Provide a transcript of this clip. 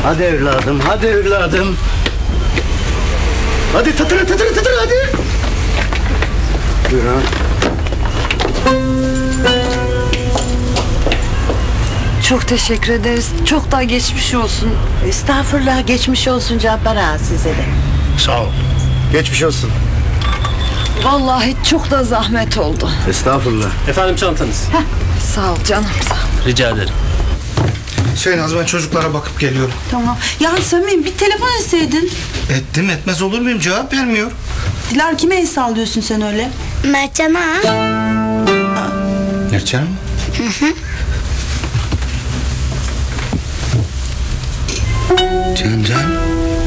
Hadi evladım, hadi evladım. Hadi tatıra hadi. Buyur ha. Çok teşekkür ederiz. Çok daha geçmiş olsun. Estağfurullah, geçmiş olsun Cabbar ağa size de. Sağ ol. Geçmiş olsun. Vallahi çok da zahmet oldu. Estağfurullah. Efendim çantanız. Sağ ol canım, sağ ol. Rica ederim. Şeynaz, ben çocuklara bakıp geliyorum. Tamam. Ya Samim, bir telefon etseydin. Ettim, etmez olur muyum? Cevap vermiyor. Dilar, kime el sallıyorsun sen öyle? Mertcan'a. Gerçekten mi? Can.